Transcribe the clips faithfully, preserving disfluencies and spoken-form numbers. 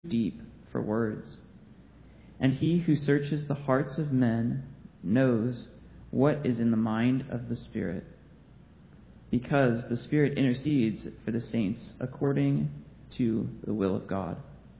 deep for words. And he who searches the hearts of men knows what is in the mind of the Spirit, because the Spirit intercedes for the saints according to the will of God.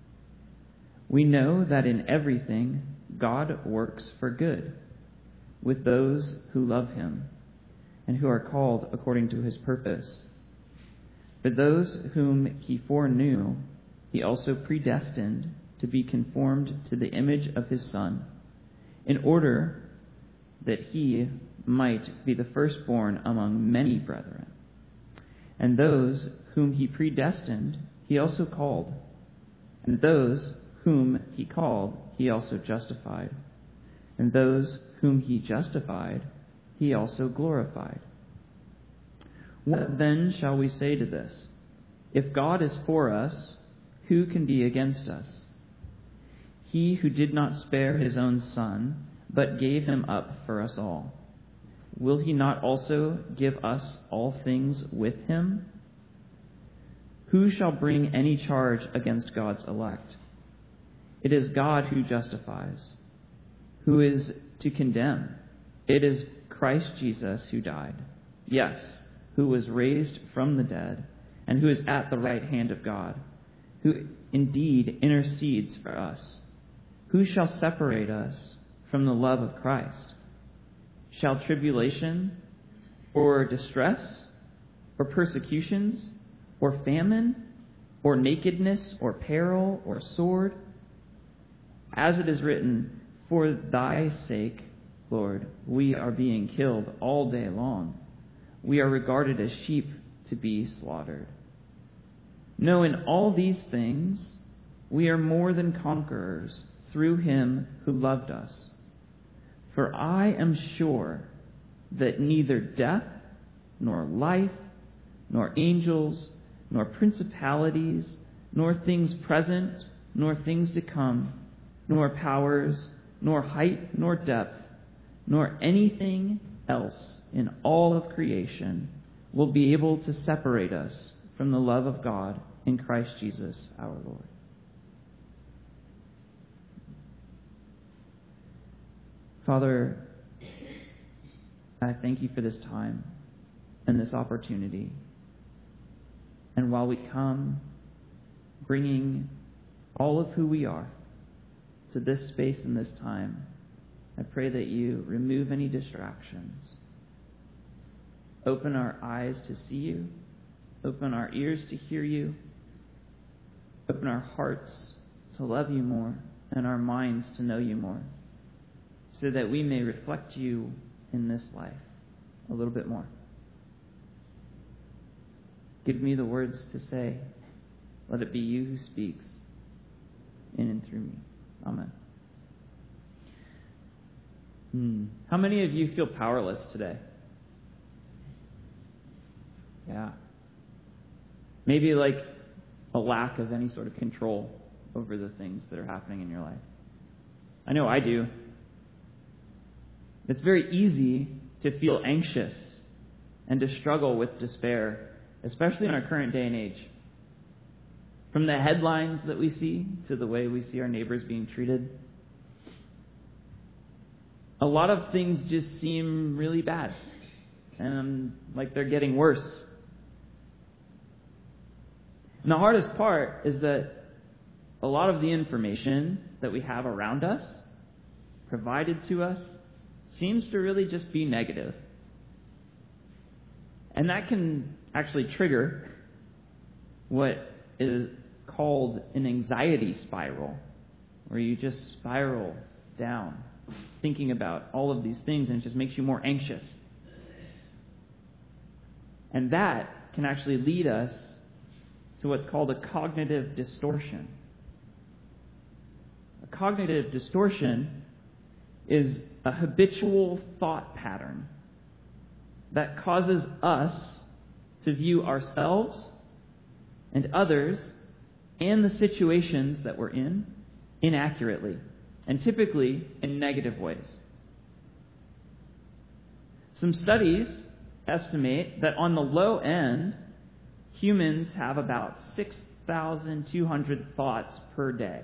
We know that in everything God works for good with those who love him and who are called according to his purpose. For those whom he foreknew, he also predestined to be conformed to the image of his Son, in order that he might be the firstborn among many brethren. And those whom he predestined, he also called. And those whom he called, he also justified. And those whom he justified, he also glorified. What then shall we say to this? If God is for us, who can be against us? He who did not spare his own Son, but gave him up for us all, will he not also give us all things with him? Who shall bring any charge against God's elect? It is God who justifies. Who is to condemn? It is Christ Jesus who died, yes, who was raised from the dead, and who is at the right hand of God, who indeed intercedes for us. Who shall separate us from the love of Christ? Shall tribulation, or distress, or persecutions, or famine, or nakedness, or peril, or sword? As it is written, for thy sake, Lord, we are being killed all day long. We are regarded as sheep to be slaughtered. No, in all these things, we are more than conquerors through him who loved us. For I am sure that neither death, nor life, nor angels, nor principalities, nor things present, nor things to come, nor powers, nor height, nor depth, nor anything else in all of creation will be able to separate us from the love of God in Christ Jesus our Lord. Father, I thank you for this time and this opportunity. And while we come bringing all of who we are to this space and this time, I pray that you remove any distractions. Open our eyes to see you. Open our ears to hear you. Open our hearts to love you more and our minds to know you more, so that we may reflect you in this life a little bit more. Give me the words to say. Let it be you who speaks in and through me. Amen. Hmm. How many of you feel powerless today? Yeah. Maybe like a lack of any sort of control over the things that are happening in your life. I know I do. It's very easy to feel anxious and to struggle with despair, especially in our current day and age. From the headlines that we see to the way we see our neighbors being treated, a lot of things just seem really bad and like they're getting worse. And the hardest part is that a lot of the information that we have around us, provided to us, seems to really just be negative. And that can actually trigger what is called an anxiety spiral, where you just spiral down thinking about all of these things, and it just makes you more anxious. And that can actually lead us to what's called a cognitive distortion. A cognitive distortion is a habitual thought pattern that causes us to view ourselves and others and the situations that we're in inaccurately, and typically in negative ways. Some studies estimate that on the low end, humans have about six thousand two hundred thoughts per day.